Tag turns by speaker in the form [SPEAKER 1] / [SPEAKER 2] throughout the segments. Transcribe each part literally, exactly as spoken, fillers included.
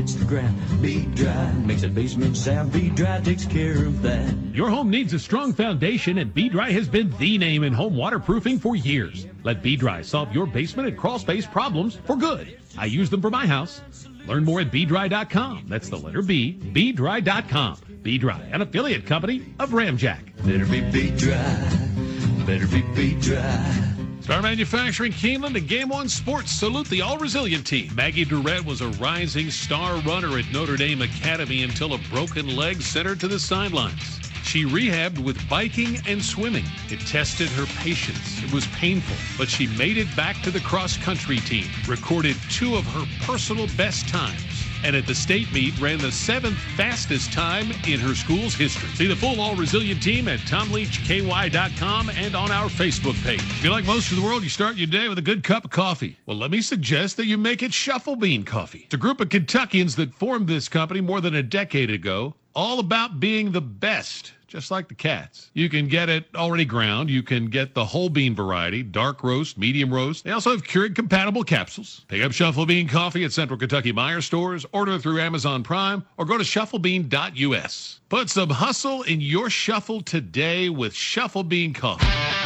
[SPEAKER 1] hits the ground. Beat Dry makes that basement sound. Beat Dry takes care of that.
[SPEAKER 2] Your home needs a strong foundation, and B-Dry has been the name in home waterproofing for years. Let B-Dry solve your basement and crawl space problems for good. I use them for my house. Learn more at B dry dot com. That's the letter B, B dry dot com. B-Dry, an affiliate company of Ramjack.
[SPEAKER 1] Better be Beat Dry. Better be Beat Dry.
[SPEAKER 2] Star Manufacturing, Keeneland, and Game One Sports salute the all-resilient team. Maggie Durrett was a rising star runner at Notre Dame Academy until a broken leg sent her to the sidelines. She rehabbed with biking and swimming. It tested her patience. It was painful, but she made it back to the cross-country team, recorded two of her personal best times, and at the state meet ran the seventh fastest time in her school's history. See the full all-resilient team at tom leach k y dot com and on our Facebook page. If you're like most of the world, you start your day with a good cup of coffee. Well, let me suggest that you make it Shuffle Bean Coffee. It's a group of Kentuckians that formed this company more than a decade ago, all about being the best, just like the Cats. You can get it already ground. You can get the whole bean variety, dark roast, medium roast. They also have Keurig-compatible capsules. Pick up Shuffle Bean Coffee at Central Kentucky Meyer stores, order through Amazon Prime, or go to shuffle bean dot u s. Put some hustle in your shuffle today with Shuffle Bean Coffee.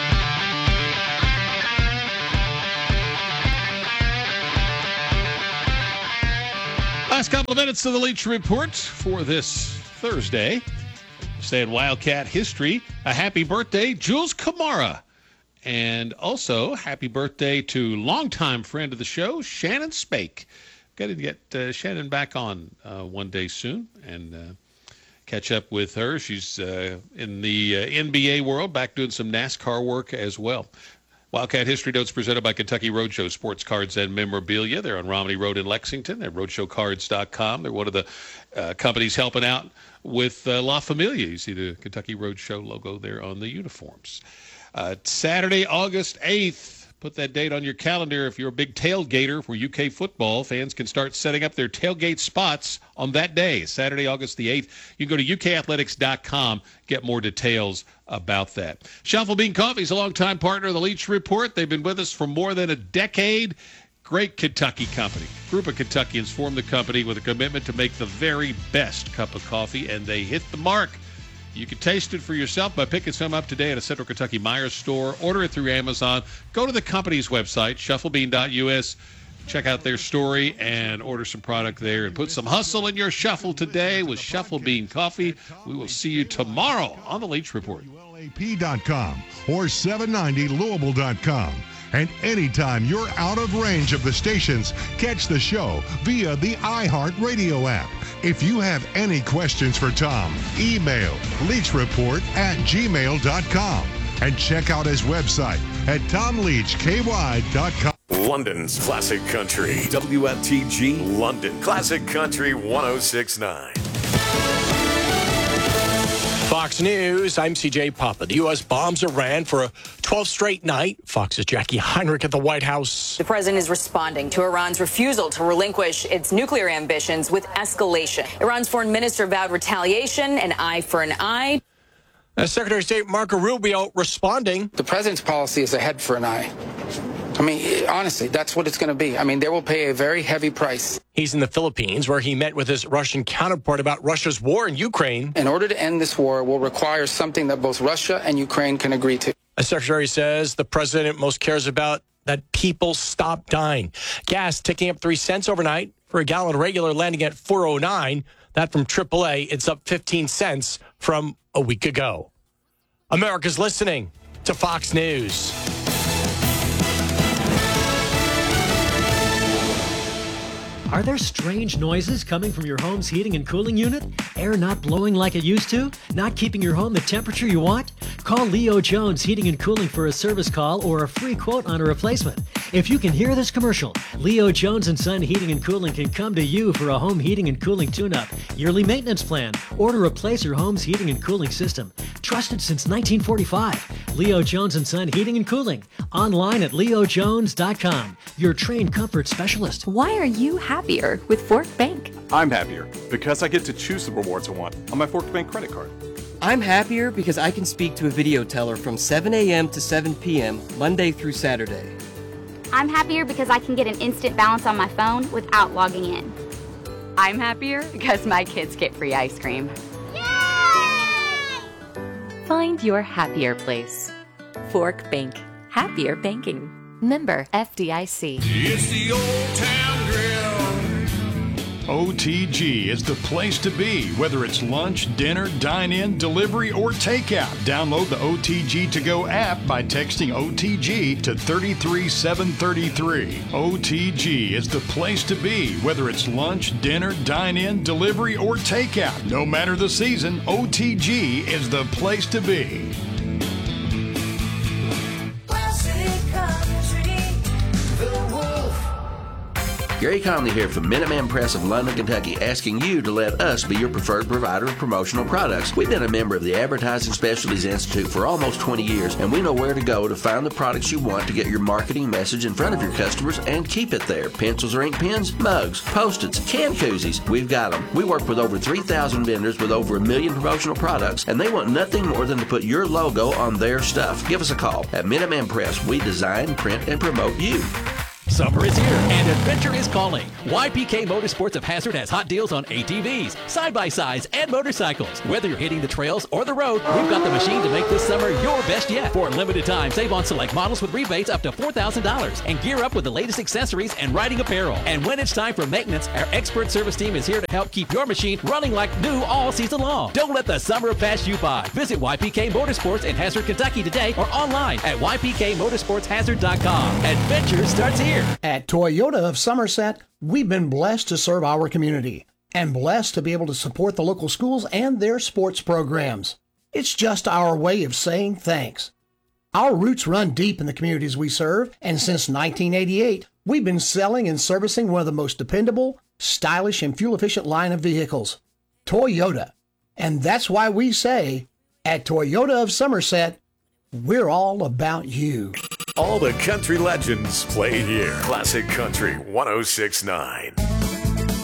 [SPEAKER 2] Last couple of minutes of the Leach Report for this Thursday. Stay in Wildcat history. A happy birthday, Jules Kamara. And also, happy birthday to longtime friend of the show, Shannon Spake. Got to get uh, Shannon back on uh, one day soon and uh, catch up with her. She's uh, in the uh, N B A world, back doing some NASCAR work as well. Wildcat History Notes presented by Kentucky Roadshow Sports Cards and Memorabilia. They're on Romney Road in Lexington. They're roadshow cards dot com. They're one of the uh, companies helping out with uh, La Familia. You see the Kentucky Roadshow logo there on the uniforms. Uh, Saturday, August eighth. Put that date on your calendar. If you're a big tailgater for U K football, fans can start setting up their tailgate spots on that day, Saturday, August the eighth. You can go to U K athletics dot com, get more details about that. Shuffle Bean Coffee is a longtime partner of the Leach Report. They've been with us for more than a decade. Great Kentucky company. Group of Kentuckians formed the company with a commitment to make the very best cup of coffee, and they hit the mark. You can taste it for yourself by picking some up today at a Central Kentucky Meyer store. Order it through Amazon. Go to the company's website, shuffle bean dot u s. Check out their story and order some product there. And put some hustle in your shuffle today with Shuffle Bean Coffee. We will see you tomorrow on the Leach Report.
[SPEAKER 3] W L A P dot com or seven ninety Louisville dot com. And anytime you're out of range of the stations, catch the show via the iHeartRadio app. If you have any questions for Tom, email leachreport at gmail dot com and check out his website at tom leach k y dot com.
[SPEAKER 4] London's Classic Country. W F T G London. Classic Country one oh six point nine.
[SPEAKER 5] Fox News, I'm C J Papa. The U S bombs Iran for a twelfth straight night. Fox's Jackie Heinrich at the White House.
[SPEAKER 6] The president is responding to Iran's refusal to relinquish its nuclear ambitions with escalation. Iran's foreign minister vowed retaliation, an eye for an eye.
[SPEAKER 5] As Secretary of State Marco Rubio responding.
[SPEAKER 7] The president's policy is a head for an eye. I mean, honestly, that's what it's going to be. I mean, they will pay a very heavy price.
[SPEAKER 5] He's in the Philippines, where he met with his Russian counterpart about Russia's war in Ukraine.
[SPEAKER 7] In order to end this war will require something that both Russia and Ukraine can agree to.
[SPEAKER 5] The secretary says the president most cares about that people stop dying. Gas ticking up three cents overnight for a gallon regular, landing at four oh nine. That from triple A, it's up fifteen cents from a week ago. America's listening to Fox News.
[SPEAKER 8] Are there strange noises coming from your home's heating and cooling unit? Air not blowing like it used to? Not keeping your home the temperature you want? Call Leo Jones Heating and Cooling for a service call or a free quote on a replacement. If you can hear this commercial, Leo Jones and Son Heating and Cooling can come to you for a home heating and cooling tune-up, yearly maintenance plan, or to replace your home's heating and cooling system. Trusted since nineteen forty-five. Leo Jones and Son Heating and Cooling. Online at leo jones dot com. Your trained comfort specialist.
[SPEAKER 9] Why are you happier with Fork Bank?
[SPEAKER 10] I'm happier because I get to choose the rewards I want on my Fork Bank credit card.
[SPEAKER 11] I'm happier because I can speak to a video teller from seven a.m. to seven p.m. Monday through Saturday.
[SPEAKER 12] I'm happier because I can get an instant balance on my phone without logging in.
[SPEAKER 9] I'm happier because my kids get free ice cream. Find your happier place. Fork Bank. Happier banking. Member F D I C.
[SPEAKER 1] It's the Old Town Grill.
[SPEAKER 12] O T G is the place to be, whether it's lunch, dinner, dine-in, delivery, or takeout. Download the O T G To Go app by texting O T G to three three seven three three. O T G is the place to be, whether it's lunch, dinner, dine-in, delivery, or takeout. No matter the season, O T G is the place to be.
[SPEAKER 13] Gary Conley here from Minuteman Press of London, Kentucky, asking you to let us be your preferred provider of promotional products. We've been a member of the Advertising Specialties Institute for almost twenty years, and we know where to go to find the products you want to get your marketing message in front of your customers and keep it there. Pencils or ink pens, mugs, Post-its, can koozies, we've got them. We work with over three thousand vendors with over a million promotional products, and they want nothing more than to put your logo on their stuff. Give us a call. At Minuteman Press, we design, print, and promote you.
[SPEAKER 14] Summer is here and adventure is calling. Y P K Motorsports of Hazard has hot deals on A T Vs, side-by-sides, and motorcycles. Whether you're hitting the trails or the road, we've got the machine to make this summer your best yet. For a limited time, save on select models with rebates up to four thousand dollars and gear up with the latest accessories and riding apparel. And when it's time for maintenance, our expert service team is here to help keep your machine running like new all season long. Don't let the summer pass you by. Visit Y P K Motorsports in Hazard, Kentucky today or online at y p k motorsports hazard dot com. Adventure starts here.
[SPEAKER 15] At Toyota of Somerset, we've been blessed to serve our community and blessed to be able to support the local schools and their sports programs. It's just our way of saying thanks. Our roots run deep in the communities we serve, and since nineteen eighty-eight, we've been selling and servicing one of the most dependable, stylish, and fuel-efficient line of vehicles, Toyota. And that's why we say, at Toyota of Somerset, we're all about you.
[SPEAKER 4] All the country legends play here. Classic Country one oh six point nine.